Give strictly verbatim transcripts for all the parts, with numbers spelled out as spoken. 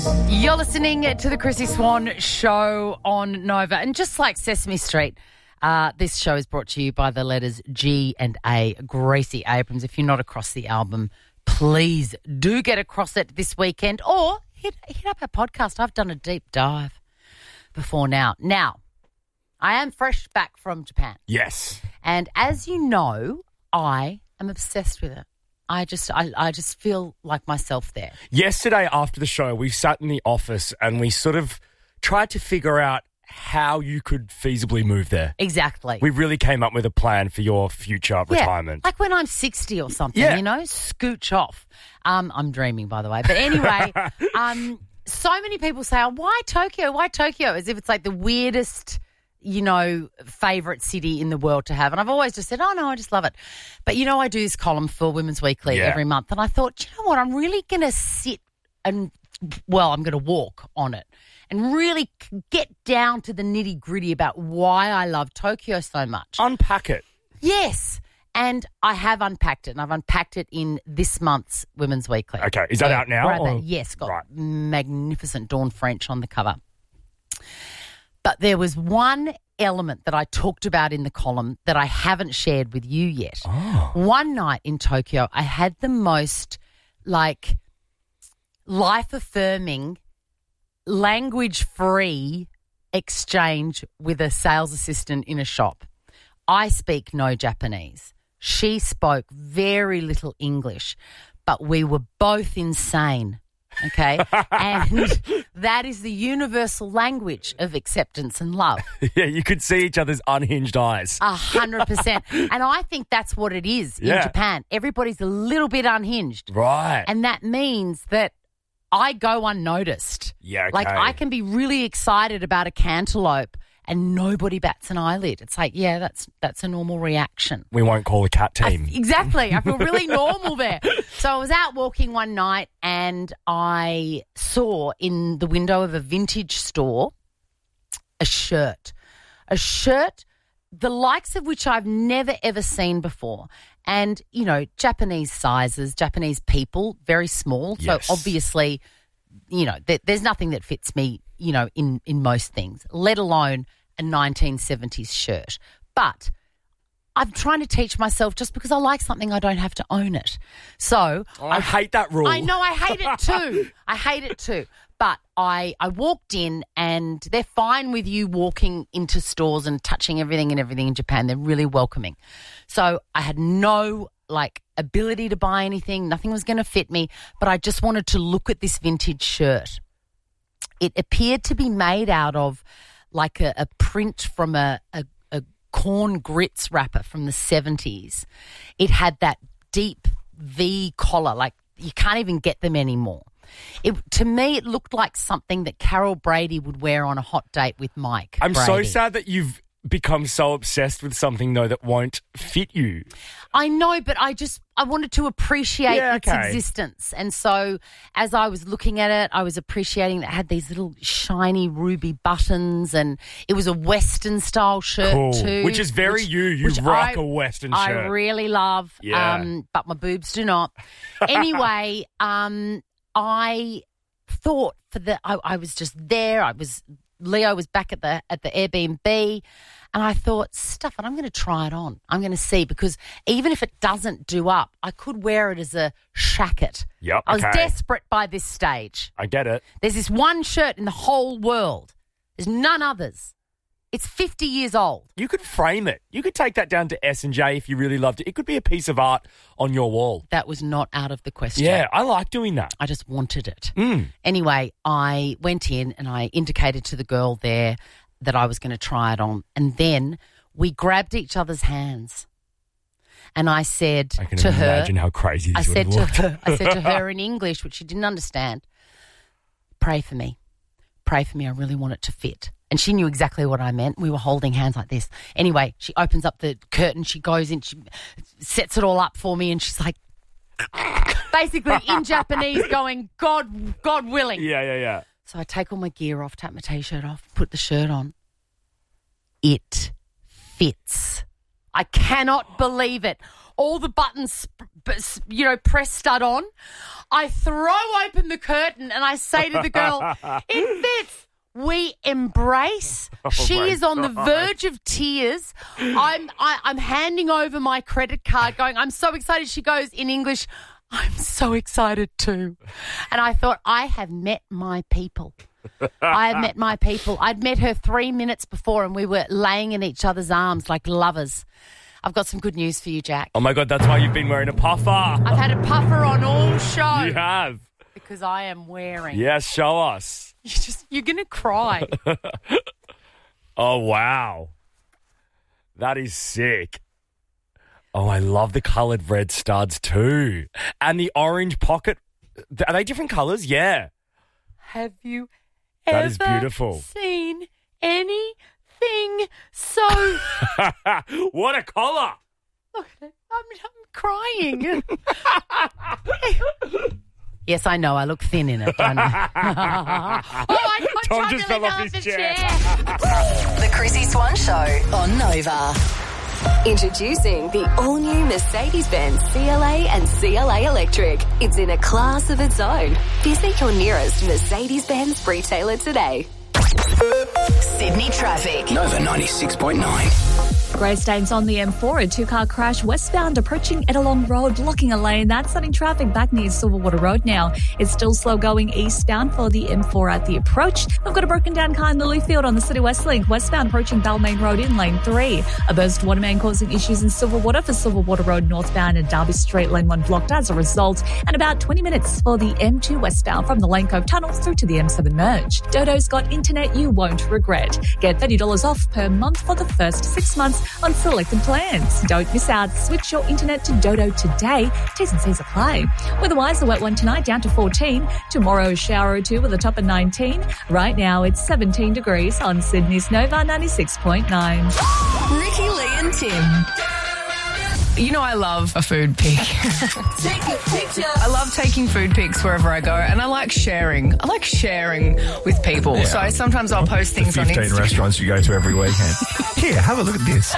You're listening to the Chrissy Swan Show on Nova. And just like Sesame Street, uh, this show is brought to you by the letters G and A, Gracie Abrams. If you're not across the album, please do get across it this weekend or hit, hit up our podcast. I've done a deep dive before now. Now, I am fresh back from Japan. Yes. And as you know, I am obsessed with it. I just I, I just feel like myself there. Yesterday after the show, we sat in the office and we sort of tried to figure out how you could feasibly move there. Exactly. We really came up with a plan for your future yeah, retirement. Like when I'm sixty or something, yeah. you know, scooch off. Um, I'm dreaming, by the way. But anyway, um, so many people say, oh, why Tokyo? Why Tokyo? As if it's like the weirdest, you know, favourite city in the world to have. And I've always just said, oh, no, I just love it. But, you know, I do this column for Women's Weekly yeah. every month. And I thought, you know what, I'm really going to sit and, well, I'm going to walk on it and really get down to the nitty gritty about why I love Tokyo so much. Unpack it. Yes. And I have unpacked it, and I've unpacked it in this month's Women's Weekly. Okay. Is that so, out now? Right or? there. Yes. Got right. magnificent Dawn French on the cover. But there was one element that I talked about in the column that I haven't shared with you yet. Oh. One night in Tokyo, I had the most, like, life-affirming, language-free exchange with a sales assistant in a shop. I speak no Japanese. She spoke very little English, but we were both insane. Okay, and that is the universal language of acceptance and love. Yeah, you could see each other's unhinged eyes. A hundred percent. And I think that's what it is in yeah. Japan. Everybody's a little bit unhinged. Right. And that means that I go unnoticed. Yeah, okay. Like I can be really excited about a cantaloupe and nobody bats an eyelid. It's like, yeah, that's that's a normal reaction. We won't call a cat team. I, exactly. I feel really normal there. So I was out walking one night and I saw in the window of a vintage store a shirt. A shirt, the likes of which I've never, ever seen before. And, you know, Japanese sizes, Japanese people, very small. Yes. So obviously, you know, th- there's nothing that fits me, you know, in, in most things, let alone a nineteen seventies shirt. But I'm trying to teach myself just because I like something, I don't have to own it. So oh, I, I hate that rule. I know, I hate it too. I hate it too. But I, I walked in and they're fine with you walking into stores and touching everything and everything in Japan. They're really welcoming. So I had no, like, ability to buy anything. Nothing was going to fit me. But I just wanted to look at this vintage shirt. It appeared to be made out of, like, a, a print from a, a, a corn grits wrapper from the seventies. It had that deep V collar. Like, you can't even get them anymore. It, to me, it looked like something that Carol Brady would wear on a hot date with Mike I'm Brady. so sad that you've become so obsessed with something, though, that won't fit you. I know, but I just, I wanted to appreciate yeah, its okay. existence. And so as I was looking at it, I was appreciating that it had these little shiny ruby buttons and it was a Western-style shirt cool. too. Which is very which, you. You which rock I, a Western I shirt. I really love, Yeah. um, but my boobs do not. Anyway, um, I thought for the, I, I was just there. I was, Leo was back at the at the Airbnb and I thought, stuff it, I'm going to try it on. I'm going to see because even if it doesn't do up, I could wear it as a shacket. Yep, I was okay. desperate by this stage. I get it. There's this one shirt in the whole world. There's none others. It's fifty years old. You could frame it. You could take that down to S and J if you really loved it. It could be a piece of art on your wall. That was not out of the question. Yeah, I like doing that. I just wanted it. Mm. Anyway, I went in and I indicated to the girl there that I was going to try it on. And then we grabbed each other's hands. And I said I can to her, imagine how crazy this I would said have to looked. her, I said to her in English, which she didn't understand, pray for me. Pray for me. I really want it to fit. And she knew exactly what I meant. We were holding hands like this. Anyway, she opens up the curtain. She goes in. She sets it all up for me. And she's like, basically in Japanese going, God, God willing. Yeah, yeah, yeah. So I take all my gear off, take my T-shirt off, put the shirt on. It fits. I cannot believe it. all the buttons, you know, press stud on. I throw open the curtain and I say to the girl, it fits. We embrace. Oh she my is on God. the verge of tears. I'm I, I'm handing over my credit card going, I'm so excited. She goes in English, I'm so excited too. And I thought, I have met my people. I have met my people. I'd met her three minutes before and we were laying in each other's arms like lovers. I've got some good news for you, Jack. Oh, my God, that's why you've been wearing a puffer. I've had a puffer on all show. You have. Because I am wearing. Yes, show us. You just, you're going to cry. Oh, wow. That is sick. Oh, I love the coloured red studs too. And the orange pocket. Are they different colours? Yeah. Have you That ever is beautiful. seen anything so... What a collar. Look at it. I'm, I'm crying. Yes, I know. I look thin in it, don't I? oh, I, I Tom tried just to fell let off go his of the chair. The Chrissy Swan Show on Nova. Introducing the all-new Mercedes-Benz C L A and C L A Electric. It's in a class of its own. Visit your nearest Mercedes-Benz retailer today. Sydney traffic. Nova ninety-six point nine. Grey stains on the M four, a two-car crash westbound approaching Edelong Road, blocking a lane. That's sending traffic back near Silverwater Road now. It's still slow going eastbound for the M four at the approach. We've got a broken down car in the Lewfield on the City West Link, westbound approaching Balmain Road in lane three. A burst water main causing issues in Silverwater for Silverwater Road northbound and Derby Street lane one blocked as a result. And about twenty minutes for the M two westbound from the Lane Cove Tunnel through to the M seven merge. Dodo's got internet you won't regret. Get thirty dollars off per month for the first six months on selected plans. Don't miss out. Switch your internet to Dodo today. T's and C's apply. Weatherwise, a wet one tonight down to fourteen. Tomorrow, a shower or two with a top of nineteen. Right now, it's seventeen degrees on Sydney's Nova ninety-six point nine. Ricky, Lee and Tim. You know I love a food pic. Take a picture. I love taking food pics wherever I go, and I like sharing. I like sharing with people. Yeah. So sometimes I'll post things on fifteen Instagram. restaurants you go to every weekend. Here, have a look at this.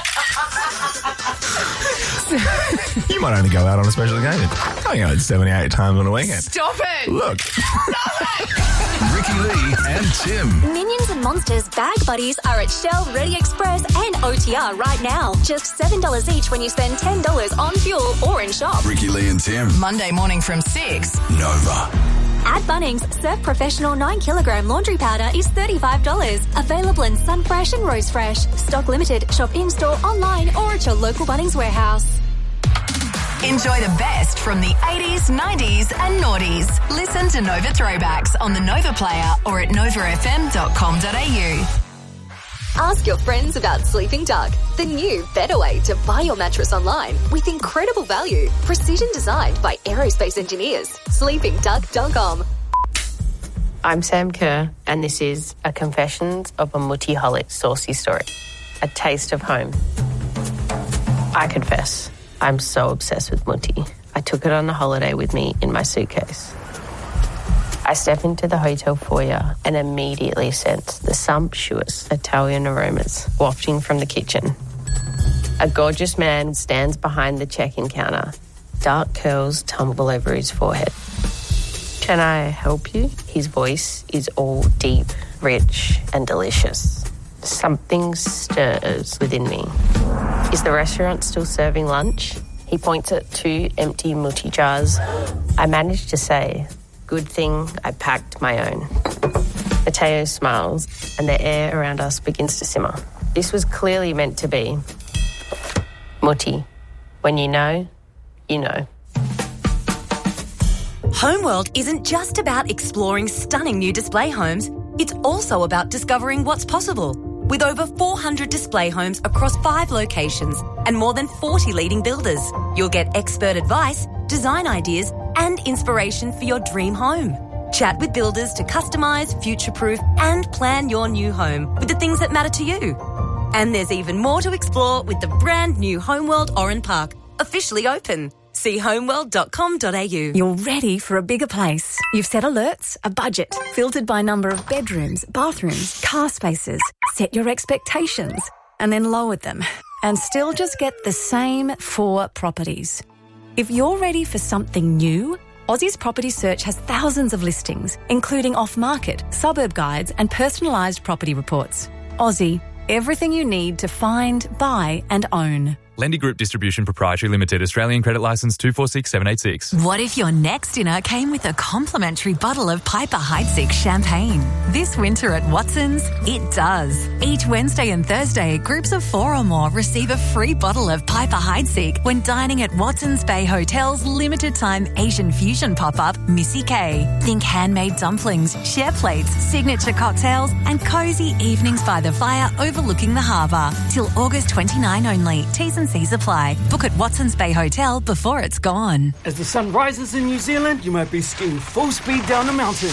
You might only go out on a special occasion. Going out seventy-eight times on a weekend. Stop it! Look. Ricky Lee and Tim. Minions and Monsters Bag Buddies are at Shell, Ready Express and O T R right now. Just seven dollars each when you spend ten dollars on fuel or in shop. Ricky Lee and Tim. Monday morning from six. Nova. At Bunnings, Surf Professional nine kilogram laundry powder is thirty-five dollars. Available in Sunfresh and Rose Fresh. Stock limited. Shop in-store, online or at your local Bunnings warehouse. Enjoy the best from the eighties, nineties and noughties. Listen to Nova Throwbacks on the Nova Player or at nova f m dot com dot a u. Ask your friends about Sleeping Duck, the new, better way to buy your mattress online with incredible value. Precision designed by aerospace engineers. sleeping duck dot com. I'm Sam Kerr, and this is a Confessions of a Multiholic Saucy Story. A taste of home. I confess, I'm so obsessed with Mutti. I took it on a holiday with me in my suitcase. I step into the hotel foyer and immediately sense the sumptuous Italian aromas wafting from the kitchen. A gorgeous man stands behind the check-in counter. Dark curls tumble over his forehead. Can I help you? His voice is all deep, rich, and delicious. Something stirs within me. Is the restaurant still serving lunch? He points at two empty Mutti jars. I managed to say, good thing I packed my own. Matteo smiles, and the air around us begins to simmer. This was clearly meant to be. Mutti, when you know, you know. Homeworld isn't just about exploring stunning new display homes, it's also about discovering what's possible. With over four hundred display homes across five locations and more than forty leading builders, you'll get expert advice, design ideas and inspiration for your dream home. Chat with builders to customise, future-proof and plan your new home with the things that matter to you. And there's even more to explore with the brand new Homeworld Oran Park, officially open. See homeworld dot com dot a u. You're ready for a bigger place. You've set alerts, a budget, filtered by number of bedrooms, bathrooms, car spaces. Set your expectations and then lowered them. and still just get the same four properties. If you're ready for something new, Aussie's Property Search has thousands of listings, including off-market, suburb guides and personalised property reports. Aussie, everything you need to find, buy and own. Lendy Group Distribution Proprietary Limited, Australian Credit Licence two four six seven eight six. What if your next dinner came with a complimentary bottle of Piper Heidsieck champagne? This winter at Watson's, it does. Each Wednesday and Thursday, groups of four or more receive a free bottle of Piper Heidsieck when dining at Watson's Bay Hotel's limited-time Asian fusion pop-up, Missy K. Think handmade dumplings, share plates, signature cocktails and cosy evenings by the fire overlooking the harbour. Till August twenty-ninth only. T's and C's apply. Book at Watson's Bay Hotel before it's gone. As the sun rises in New Zealand, you might be skiing full speed down a mountain.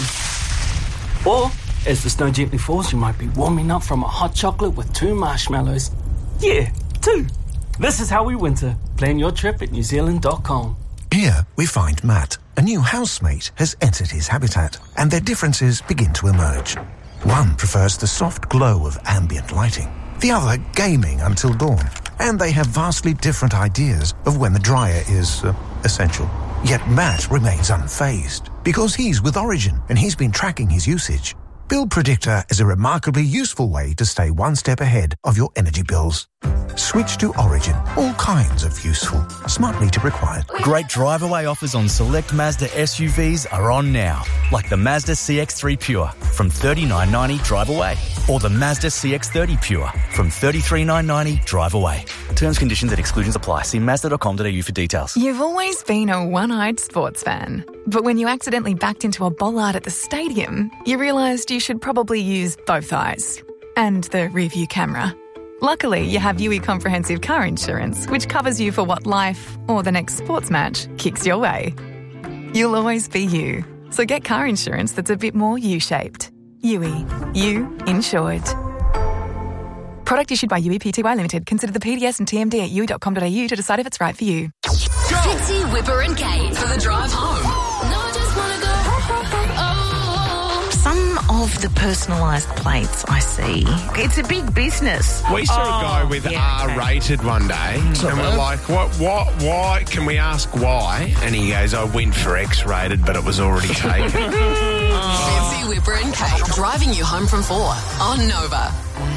Or, as the snow gently falls, you might be warming up from a hot chocolate with two marshmallows. Yeah, two. This is how we winter. Plan your trip at new zealand dot com. Here we find Matt. A new housemate has entered his habitat, and their differences begin to emerge. One prefers the soft glow of ambient lighting, the other gaming until dawn. And they have vastly different ideas of when the dryer is uh, essential. Yet Matt remains unfazed because he's with Origin and he's been tracking his usage. Bill Predictor is a remarkably useful way to stay one step ahead of your energy bills. Switch to Origin. All kinds of useful, smart meter required. Great drive-away offers on select Mazda S U Vs are on now, like the Mazda C X three Pure from thirty-nine ninety drive away, or the Mazda C X thirty Pure from thirty-three nine ninety drive away. Terms, conditions and exclusions apply. See mazda dot com dot a u for details. You've always been a one-eyed sports fan, but when you accidentally backed into a bollard at the stadium, you realised you should probably use both eyes and the rear-view camera. Luckily, you have U E Comprehensive Car Insurance, which covers you for what life or the next sports match kicks your way. You'll always be you, so get car insurance that's a bit more U-shaped. U E. You insured. Product issued by U E P T Y Limited. Consider the P D S and T M D at u e dot com dot a u to decide if it's right for you. Fitzy, Whipper and Kate for the drive home. Some of the personalised plates I see, it's a big business. We saw oh, a guy with yeah, R-rated okay. one day, Sort and we're of. like, "What? What? Why?" Can we ask why? And he goes, "I went for X-rated, but it was already taken." Fitzy, Whipper and Kate driving you home from four on Nova.